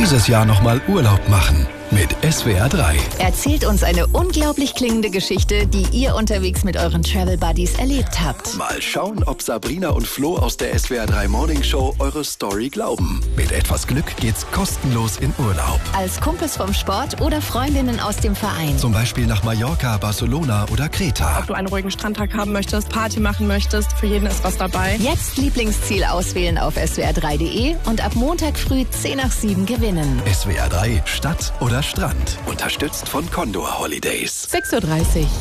Dieses Jahr nochmal Urlaub machen mit SWR 3. Erzählt uns eine unglaublich klingende Geschichte, die ihr unterwegs mit euren Travel Buddies erlebt habt. Mal schauen, ob Sabrina und Flo aus der SWR 3 Morning Show eure Story glauben. Mit etwas Glück geht's kostenlos in Urlaub. Als Kumpels vom Sport oder Freundinnen aus dem Verein. Zum Beispiel nach Mallorca, Barcelona oder Kreta. Ob du einen ruhigen Strandtag haben möchtest, Party machen möchtest, für jeden ist was dabei. Jetzt Lieblingsziel auswählen auf swr3.de und ab Montag früh 10 nach 7 gewinnen. SWR 3 Stadt oder Strand. Unterstützt von Condor Holidays. 6:30 Uhr.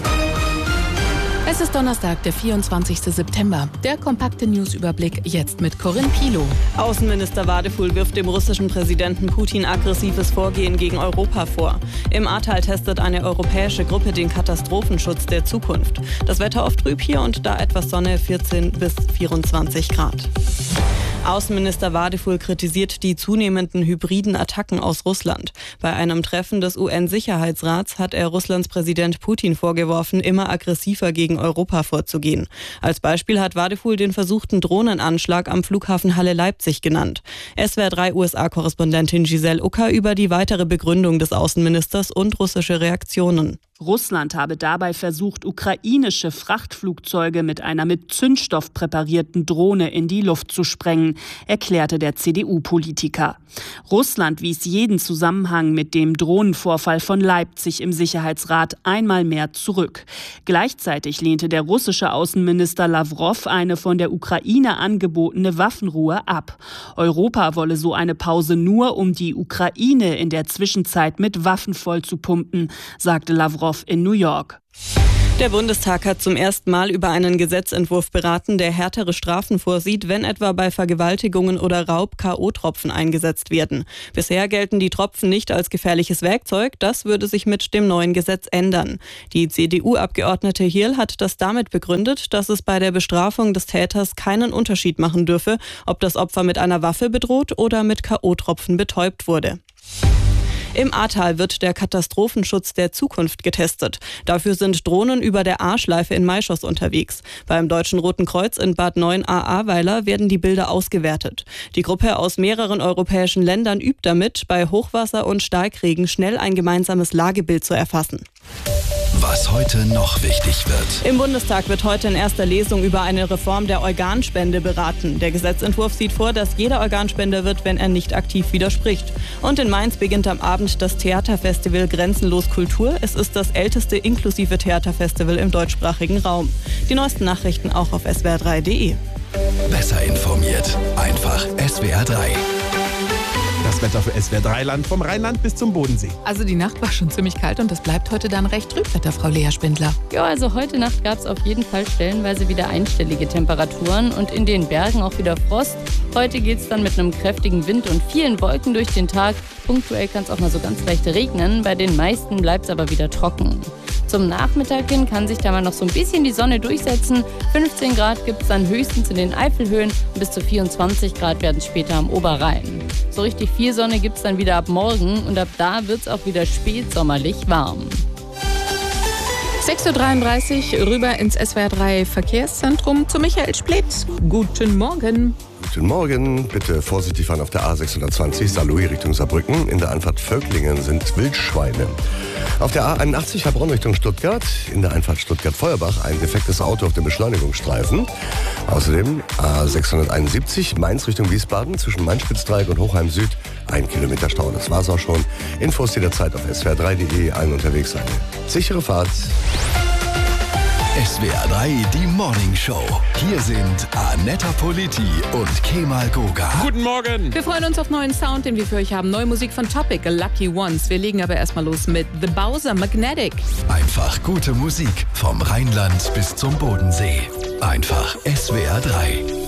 Es ist Donnerstag, der 24. September. Der kompakte Newsüberblick jetzt mit Corinne Pilo. Außenminister Vadeful wirft dem russischen Präsidenten Putin aggressives Vorgehen gegen Europa vor. Im Ahrtal testet eine europäische Gruppe den Katastrophenschutz der Zukunft. Das Wetter oft trüb, hier und da etwas Sonne, 14 bis 24 Grad. Außenminister Vadeful kritisiert die zunehmenden hybriden Attacken aus Russland. Bei einem Treffen des UN-Sicherheitsrats hat er Russlands Präsident Putin vorgeworfen, immer aggressiver gegen Europa vorzugehen. Als Beispiel hat Vadeful den versuchten Drohnenanschlag am Flughafen Halle-Leipzig genannt. SWR 3 USA-Korrespondentin Giselle Ucker über die weitere Begründung des Außenministers und russische Reaktionen. Russland habe dabei versucht, ukrainische Frachtflugzeuge mit einer mit Zündstoff präparierten Drohne in die Luft zu sprengen, erklärte der CDU-Politiker. Russland wies jeden Zusammenhang mit dem Drohnenvorfall von Leipzig im Sicherheitsrat einmal mehr zurück. Gleichzeitig lehnte der russische Außenminister Lavrov eine von der Ukraine angebotene Waffenruhe ab. Europa wolle so eine Pause nur, um die Ukraine in der Zwischenzeit mit Waffen vollzupumpen, sagte Lavrov in New York. Der Bundestag hat zum ersten Mal über einen Gesetzentwurf beraten, der härtere Strafen vorsieht, wenn etwa bei Vergewaltigungen oder Raub K.O.-Tropfen eingesetzt werden. Bisher gelten die Tropfen nicht als gefährliches Werkzeug. Das würde sich mit dem neuen Gesetz ändern. Die CDU-Abgeordnete Hirl hat das damit begründet, dass es bei der Bestrafung des Täters keinen Unterschied machen dürfe, ob das Opfer mit einer Waffe bedroht oder mit K.O.-Tropfen betäubt wurde. Im Ahrtal wird der Katastrophenschutz der Zukunft getestet. Dafür sind Drohnen über der Ahrschleife in Maischoss unterwegs. Beim Deutschen Roten Kreuz in Bad 9a-Ahrweiler werden die Bilder ausgewertet. Die Gruppe aus mehreren europäischen Ländern übt damit, bei Hochwasser und Starkregen schnell ein gemeinsames Lagebild zu erfassen. Was heute noch wichtig wird. Im Bundestag wird heute in erster Lesung über eine Reform der Organspende beraten. Der Gesetzentwurf sieht vor, dass jeder Organspender wird, wenn er nicht aktiv widerspricht. Und in Mainz beginnt am Abend das Theaterfestival Grenzenlos Kultur. Es ist das älteste inklusive Theaterfestival im deutschsprachigen Raum. Die neuesten Nachrichten auch auf swr3.de. Besser informiert. Einfach SWR 3. Das Wetter für SWR 3 Land vom Rheinland bis zum Bodensee. Also die Nacht war schon ziemlich kalt und es bleibt heute dann recht trübwetter, Frau Lea Spindler. Ja, also heute Nacht gab es auf jeden Fall stellenweise wieder einstellige Temperaturen und in den Bergen auch wieder Frost. Heute geht es dann mit einem kräftigen Wind und vielen Wolken durch den Tag. Punktuell kann es auch mal so ganz leicht regnen. Bei den meisten bleibt es aber wieder trocken. Zum Nachmittag hin kann sich da mal noch so ein bisschen die Sonne durchsetzen. 15 Grad gibt es dann höchstens in den Eifelhöhen und bis zu 24 Grad werden es später am Oberrhein. So richtig viel Sonne gibt es dann wieder ab morgen und ab da wird es auch wieder spätsommerlich warm. 6:33 Uhr rüber ins SWR 3 Verkehrszentrum zu Michael Splett. Guten Morgen. Guten Morgen. Bitte vorsichtig fahren auf der A620 Saarlouis Richtung Saarbrücken. In der Einfahrt Völklingen sind Wildschweine. Auf der A81 Heilbronn Richtung Stuttgart. In der Einfahrt Stuttgart-Feuerbach ein defektes Auto auf dem Beschleunigungsstreifen. Außerdem A671 Mainz Richtung Wiesbaden zwischen Main-Spitz-Dreieck und Hochheim Süd. 1 Kilometer Stau. Das war's auch schon. Infos jederzeit auf swr3.de. Allen unterwegs eine sichere Fahrt. SWR 3, die Morning Show. Hier sind Anetta Politi und Kemal Goga. Guten Morgen. Wir freuen uns auf neuen Sound, den wir für euch haben. Neue Musik von Topic, Lucky Ones. Wir legen aber erstmal los mit The Bowser Magnetic. Einfach gute Musik vom Rheinland bis zum Bodensee. Einfach SWR 3.